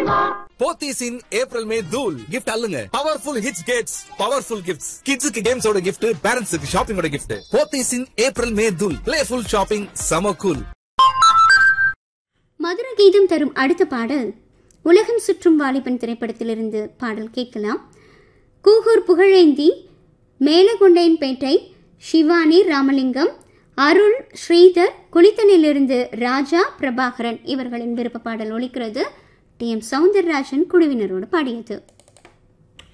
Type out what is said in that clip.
போத்தீஸ் இன் April May தூள் gift அல்லுங்க. Powerful hits Gates powerful gifts. கிட்ஸுக்கு கேம்ஸோட gift, பேரண்ட்ஸுக்கு ஷாப்பிங்கோட கிஃப்ட். போத்தீஸ் இன் April May தூள். பிளேஃபுல் ஷாப்பிங், சம கூல். மதுர கீதம் தரும் அடுத்த பாடல் உலகம் சுற்றும் வாலிபன் திரைப்படத்திலிருந்து பாடல் கேட்கலாம். கூகூர் புகழேந்தி, மேலகொண்டையன்பேட்டை, சிவானி, ராமலிங்கம், அருள், ஸ்ரீதர், குளித்தனிலிருந்து ராஜா, பிரபாகரன் இவர்களின் விருப்ப பாடல் ஒலிக்கிறது. டி.எம். சௌந்தரராஜன் குழுவினரோடு பாடியது.